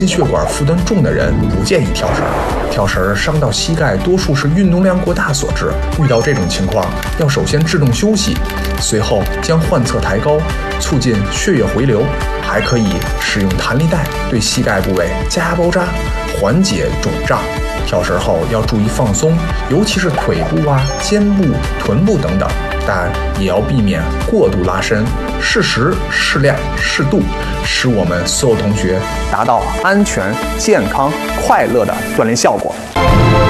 心血管负担重的人不建议跳绳。跳绳伤到膝盖，多数是运动量过大所致。遇到这种情况，要首先制动休息，随后将患侧抬高，促进血液回流。还可以使用弹力带对膝盖部位加压包扎，缓解肿胀。跳绳后要注意放松，尤其是腿部肩部、臀部等等，但也要避免过度拉伸，适时、适量、适度，使我们所有同学达到安全、健康、快乐的锻炼效果。